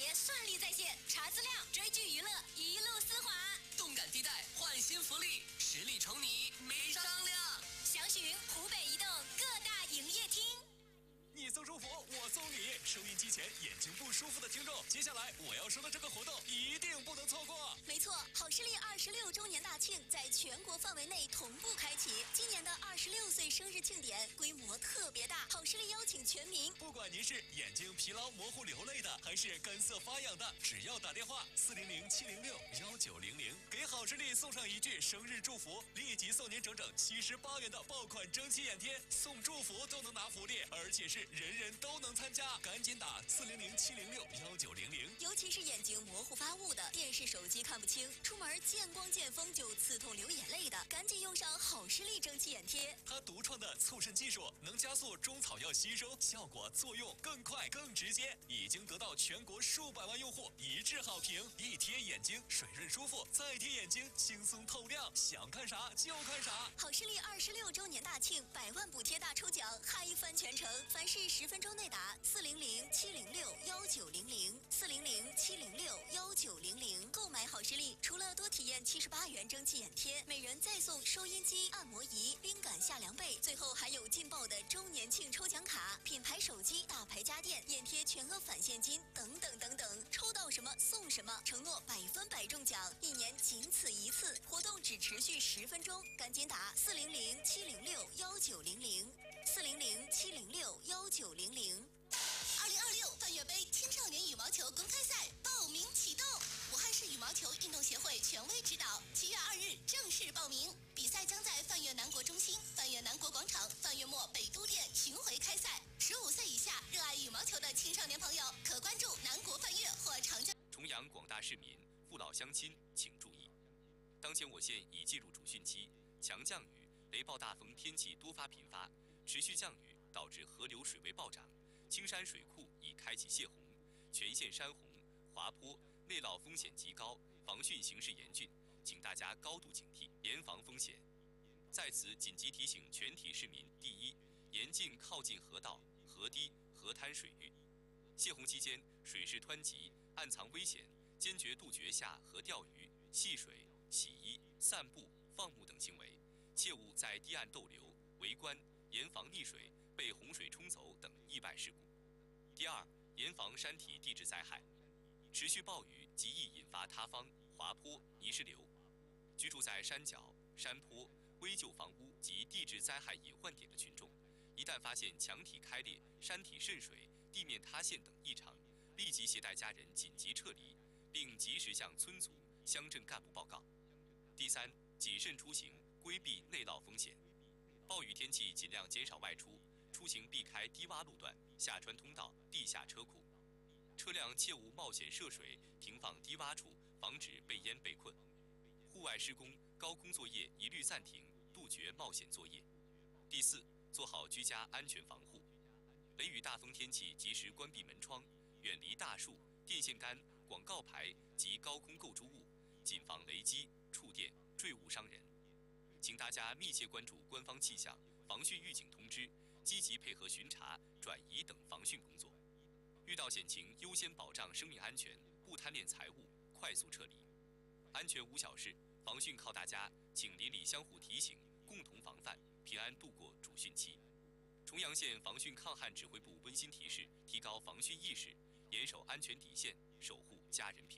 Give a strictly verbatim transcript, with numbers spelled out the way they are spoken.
节顺利在线，查资料、追剧娱乐一路丝滑。 动感地带换新福利，实力宠你没商量。 详询湖北移动各大营业厅。 你送祝福，我送礼。收音机前眼睛不舒服的听众，接下来我要说的这个活动一定不能错过。 没错，好视力二十六周年大庆在全国范围内同步开启。今年的二十六岁生日庆典规模特别大，好视力邀请全民， 不管您是眼睛疲劳模糊流泪的，还是干涩发痒的，只要打电话四零零七零六幺九零零，给好视力送上一句生日祝福，立即送您整整七十八元的爆款蒸汽眼贴，送祝福都能拿福利，而且是人人都能参加，赶紧打四零零七零六幺九零零。 尤其是眼睛模糊发雾的，电视手机看不清，出门见光见风就刺痛流眼泪的，赶紧用上好视力蒸汽眼贴。 它独创的促渗技术能加速中草药吸收，效果作用更快更直接，已经得到全国数百万用户一致好评。一贴眼睛水润舒服，再贴眼睛轻松透亮，想看啥就看啥。 好视力二十六周年大庆，百万补贴大抽奖，嗨翻全城！凡是十分钟内打四零零七零六幺九零零四零零七零六幺九零零购买好视力，除了多体验七十八元蒸汽眼贴，每人再送收音机、按摩仪、冰感夏凉被，最后还有劲爆的周年庆抽奖卡、品牌手机、大牌家电、眼贴全额返现金等等等等，抽到什么送什么，承诺百分百中奖，一年仅此一次，活动只持续十分钟，赶紧打四零零七零六幺九零零四零零七零六幺九零零。二零二六泛粤杯青少年羽毛球公开赛报名启动，武汉市羽毛球运动协会权威指导，七月二日正式报名。比赛将在泛粤南国中心、泛粤南国广场、泛粤墨北都店巡回开赛。十五岁以下热爱羽毛球的青少年朋友，可关注南国泛粤或长江。 重阳广大市民、父老乡亲请注意，当前我县已进入主汛期，强降雨、雷暴大风天气多发频发，持续降雨导致河流水位暴涨。青山水库已开启泄洪，全县山洪、滑坡、内涝风险极高，防汛形势严峻，请大家高度警惕，严防风险。在此紧急提醒全体市民：第一，严禁靠近河道、河堤、河滩水域。泄洪期间，水势湍急，暗藏危险，坚决杜绝下河钓鱼、戏水、洗衣、散步、放牧等行为，切勿在堤岸逗留、围观，严防溺水、被洪水冲走等意外事故。第二，严防山体地质灾害，持续暴雨极易引发塌方、滑坡、泥石流。居住在山脚、山坡、危旧房屋及地质灾害隐患点的群众，一旦发现墙体开裂、山体渗水、地面塌陷等异常，立即携带家人紧急撤离，并及时向村组、乡镇干部报告。第三，谨慎出行，规避内涝风险。暴雨天气尽量减少外出，出行避开低洼路段、下穿通道、地下车库。车辆切勿冒险涉水，停放低洼处，防止被淹被困。户外施工、高空作业一律暂停，杜绝冒险作业。第四，做好居家安全防护。雷雨大风天气及时关闭门窗，远离大树、电线杆、广告牌及高空构筑物，谨防雷击、触电、坠物伤人。请大家密切关注官方气象、防汛预警通知，积极配合巡查、转移等防汛工作。遇到险情，优先保障生命安全，不贪恋财物，快速撤离。安全无小事，防汛靠大家，请邻里相互提醒，共同防范，平安度过主汛期。重阳县防汛抗旱指挥部温馨提示：提高防汛意识，严守安全底线，守护家人平安。